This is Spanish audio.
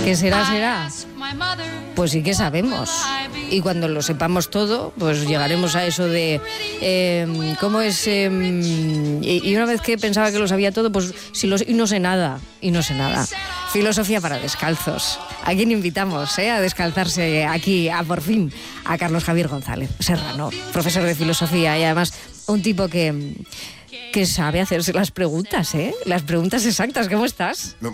¿Qué será, será? Pues sí que sabemos. Y cuando lo sepamos todo, pues llegaremos a eso de... ¿cómo es? Y una vez que pensaba que lo sabía todo, pues y no sé nada. Filosofía para descalzos. ¿A quién invitamos a descalzarse aquí, por fin? A Carlos Javier González Serrano, profesor de filosofía y además un tipo que sabe hacerse las preguntas exactas. ¿Cómo estás?